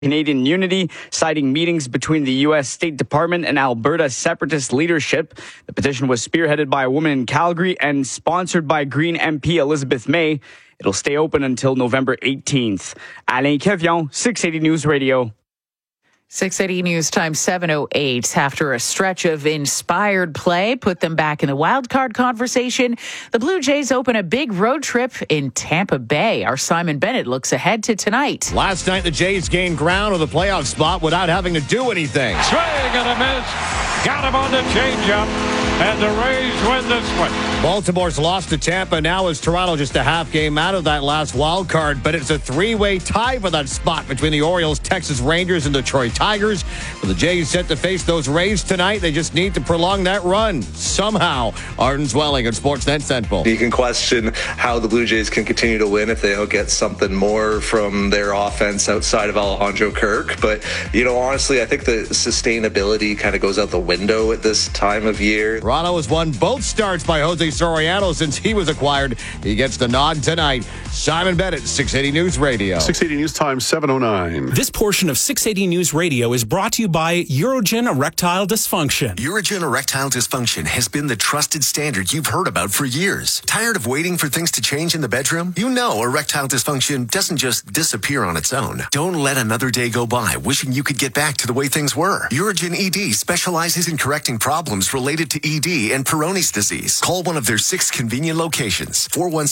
Canadian unity, citing meetings between the U.S. State Department and Alberta separatist leadership. The petition was spearheaded by a woman in Calgary and sponsored by Green MP Elizabeth May. It'll stay open until November 18th. Alain Kevion, 680 News Radio. 680 News Time 7:08. After a stretch of inspired play put them back in the wild card conversation, the Blue Jays open a big road trip in Tampa Bay. Our Simon Bennett looks ahead to tonight. Last night, the Jays gained ground with a playoff spot without having to do anything. Swing and a miss. Got him on the changeup. And the Rays win this one. Baltimore's lost to Tampa. Now is Toronto just a half game out of that last wild card, but it's a three-way tie for that spot between the Orioles, Texas Rangers, and Detroit Tigers. With the Jays set to face those Rays tonight, they just need to prolong that run somehow. Arden Zwelling at Sportsnet Central. You can question how the Blue Jays can continue to win if they don't get something more from their offense outside of Alejandro Kirk. But, honestly, I think the sustainability kind of goes out the window at this time of year. Toronto has won both starts by Jose Soriano since he was acquired. He gets the nod tonight. Simon Bennett, 680 News Radio. 680 News Time, 7:09. This portion of 680 News Radio is brought to you by Urogen Erectile Dysfunction. Urogen Erectile Dysfunction has been the trusted standard you've heard about for years. Tired of waiting for things to change in the bedroom? You know erectile dysfunction doesn't just disappear on its own. Don't let another day go by wishing you could get back to the way things were. Urogen ED specializes in correcting problems related to ED and Peyronie's disease. Call one of their 6 convenient locations.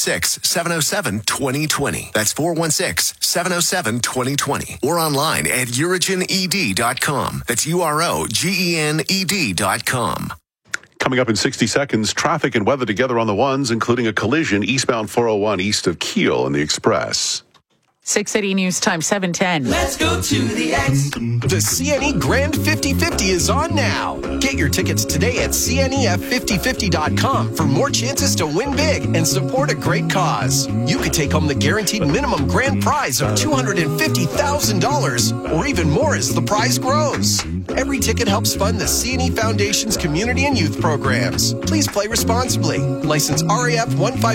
416-707-2020. That's 416-707-2020. Or online at urogened.com. That's UROGENED.com. Coming up in 60 seconds, traffic and weather together on the ones, including a collision eastbound 401 east of Kiel in the Express. 680 News Time 7:10. Let's go to the X. The CNE Grand 50/50 is on now. Get your tickets today at CNEF5050.com for more chances to win big and support a great cause. You could take home the guaranteed minimum grand prize of $250,000 or even more as the prize grows. Every ticket helps fund the CNE Foundation's community and youth programs. Please play responsibly. License RAF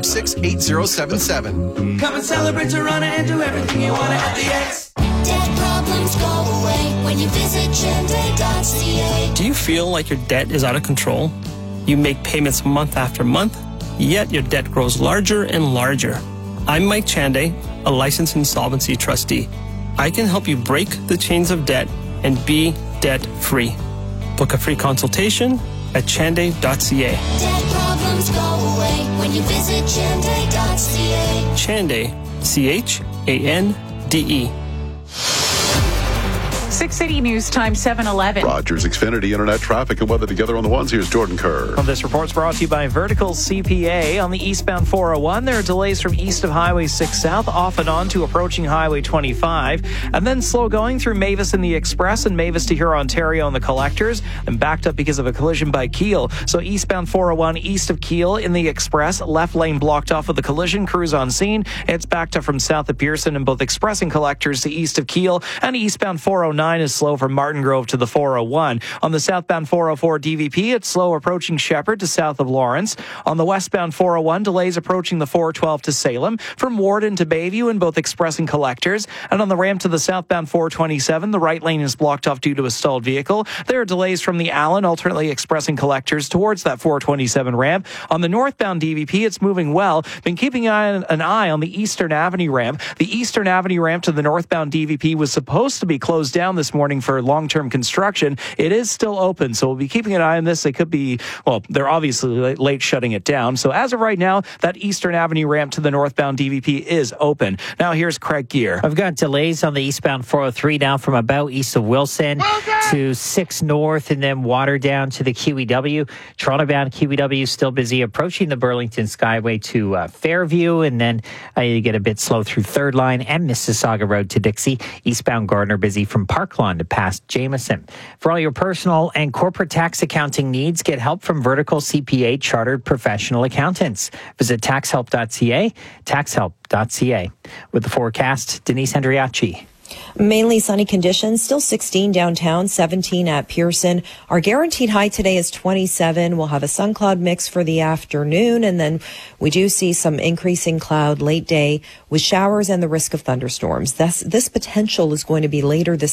1568077. Come and celebrate Toronto and do everything you want to at the X. Debt problems go away when you visit Chande.ca. Do you feel like your debt is out of control? You make payments month after month, yet your debt grows larger and larger. I'm Mike Chande, a licensed insolvency trustee. I can help you break the chains of debt and be debt-free. Book a free consultation at Chande.ca. Debt problems go away when you visit Chande.ca. Chande, CHANDE. 680 News Time 7:11. Rogers Xfinity Internet traffic and weather together on the ones. Here's Jordan Kerr. Well, this report's brought to you by Vertical CPA. On the eastbound 401, there are delays from east of Highway 6 South, off and on to approaching Highway 25, and then slow going through Mavis in the Express and Mavis to Huron, Ontario in the Collectors, and backed up because of a collision by Kiel. So eastbound 401 east of Kiel in the Express, left lane blocked off with the collision, crews on scene. It's backed up from south of Pearson in both Express and Collectors to east of Kiel, and eastbound 409 is slow from Martin Grove to the 401. On the southbound 404 DVP, it's slow approaching Shepherd to south of Lawrence. On the westbound 401, delays approaching the 412 to Salem, from Warden to Bayview in both Express and Collectors. And on the ramp to the southbound 427, the right lane is blocked off due to a stalled vehicle. There are delays from the Allen, alternately Express and Collectors towards that 427 ramp. On the northbound DVP, it's moving well. Been keeping an eye on the Eastern Avenue ramp. The Eastern Avenue ramp to the northbound DVP was supposed to be closed down this morning for long-term construction. It is still open, so we'll be keeping an eye on this. They could be, they're obviously late shutting it down. So as of right now, that Eastern Avenue ramp to the northbound DVP is open. Now here's Craig Gear. I've got delays on the eastbound 403 now from about east of Wilson to 6 North and then water down to the QEW. Toronto-bound QEW still busy approaching the Burlington Skyway to Fairview, and then you get a bit slow through Third Line and Mississauga Road to Dixie. Eastbound Gardner busy from Parklawn to past Jameson. For all your personal and corporate tax accounting needs, get help from Vertical CPA Chartered Professional Accountants. Visit taxhelp.ca, taxhelp.ca. With the forecast, Denise Andriachi. Mainly sunny conditions, still 16 downtown, 17 at Pearson. Our guaranteed high today is 27. We'll have a sun cloud mix for the afternoon, and then we do see some increasing cloud late day with showers and the risk of thunderstorms. This potential is going to be later this